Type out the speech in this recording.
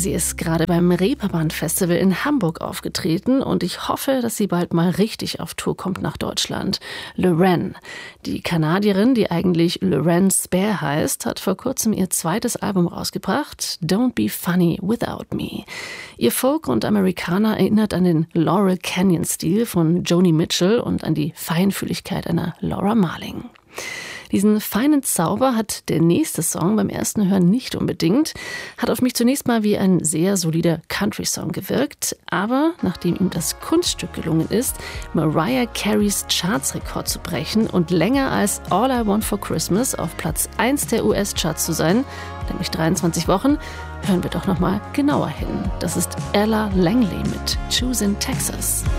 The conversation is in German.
Sie ist gerade beim Reeperbahn-Festival in Hamburg aufgetreten und ich hoffe, dass sie bald mal richtig auf Tour kommt nach Deutschland. Loreen, die Kanadierin, die eigentlich Loreen Spare heißt, hat vor kurzem ihr zweites Album rausgebracht, Don't Be Funny Without Me. Ihr Folk und Amerikaner erinnert an den Laurel Canyon-Stil von Joni Mitchell und an die Feinfühligkeit einer Laura Marling. Diesen feinen Zauber hat der nächste Song beim ersten Hören nicht unbedingt, hat auf mich zunächst mal wie ein sehr solider Country-Song gewirkt, aber nachdem ihm das Kunststück gelungen ist, Mariah Careys Chartsrekord zu brechen und länger als All I Want for Christmas auf Platz 1 der US-Charts zu sein, nämlich 23 Wochen, hören wir doch nochmal genauer hin. Das ist Ella Langley mit Choose in Texas.